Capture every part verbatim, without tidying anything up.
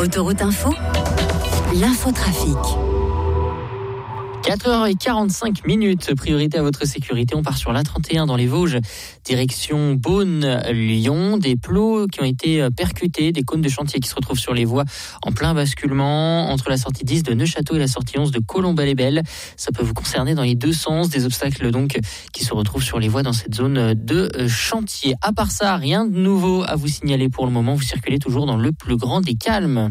Autoroute Info, l'infotrafic. quatre heures quarante-cinq minutes, priorité à votre sécurité. On part sur l'A trente et un dans les Vosges, direction Beaune-Lyon. Des plots qui ont été percutés, des cônes de chantier qui se retrouvent sur les voies en plein basculement entre la sortie dix de Neufchâteau et la sortie onze de Colombes-les-Belles. Ça peut vous concerner dans les deux sens, des obstacles donc qui se retrouvent sur les voies dans cette zone de chantier. À part ça, rien de nouveau à vous signaler pour le moment. Vous circulez toujours dans le plus grand des calmes.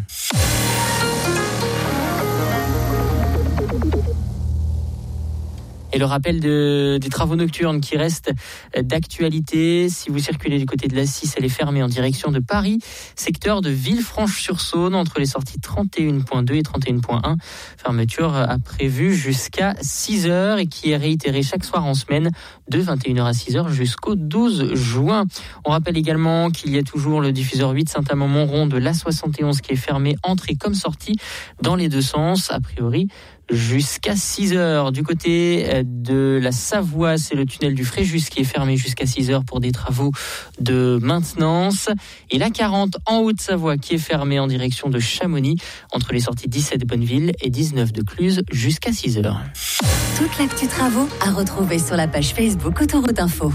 Et le rappel de, des travaux nocturnes qui restent d'actualité. Si vous circulez du côté de l'A six, elle est fermée en direction de Paris, secteur de Villefranche-sur-Saône, entre les sorties trente et un point deux et trente et un point un. Fermeture à prévue jusqu'à six heures et qui est réitérée chaque soir en semaine de vingt et une heures à six heures jusqu'au douze juin. On rappelle également qu'il y a toujours le diffuseur huit Saint-Amand-Montrond de l'A soixante et onze qui est fermé entrée comme sortie dans les deux sens, a priori jusqu'à six heures. Du côté de la Savoie, c'est le tunnel du Fréjus qui est fermé jusqu'à six heures pour des travaux de maintenance. Et la quarante en Haute-Savoie qui est fermée en direction de Chamonix entre les sorties dix-sept de Bonneville et dix-neuf de Cluse jusqu'à six heures. Toute l'actu travaux à retrouver sur la page Facebook Autoroute Info.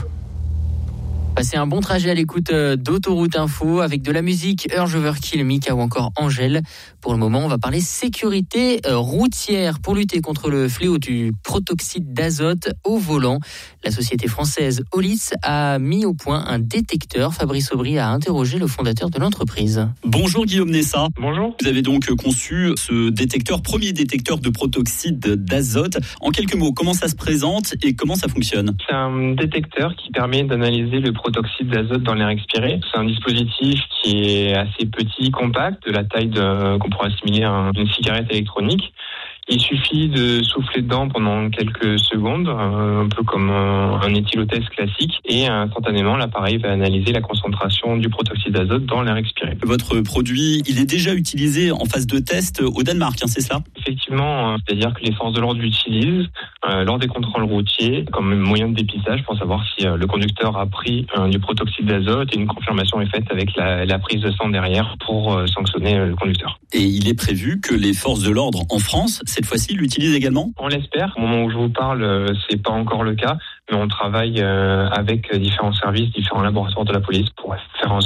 Passez un bon trajet à l'écoute d'Autoroute Info avec de la musique, Urge Overkill, Mika ou encore Angèle. Pour le moment, on va parler sécurité routière pour lutter contre le fléau du protoxyde d'azote au volant. La société française Olis a mis au point un détecteur. Fabrice Aubry a interrogé le fondateur de l'entreprise. Bonjour Guillaume Nessa. Bonjour. Vous avez donc conçu ce détecteur, premier détecteur de protoxyde d'azote. En quelques mots, comment ça se présente et comment ça fonctionne ? C'est un détecteur qui permet d'analyser le protoxyde d'azote dans l'air expiré. C'est un dispositif qui est assez petit, compact, de la taille de, qu'on pourrait assimiler à une cigarette électronique. Il suffit de souffler dedans pendant quelques secondes, un peu comme un éthylotest classique, et instantanément, l'appareil va analyser la concentration du protoxyde d'azote dans l'air expiré. Votre produit, il est déjà utilisé en phase de test au Danemark, hein, c'est cela ? Effectivement, c'est-à-dire que les forces de l'ordre l'utilisent euh, lors des contrôles routiers comme moyen de dépistage pour savoir si euh, le conducteur a pris euh, du protoxyde d'azote, et une confirmation est faite avec la, la prise de sang derrière pour euh, sanctionner euh, le conducteur. Et il est prévu que les forces de l'ordre en France, cette fois-ci, l'utilisent également ? On l'espère. Au moment où je vous parle, euh, c'est pas encore le cas, mais on travaille euh, avec différents services, différents laboratoires de la police pour faire en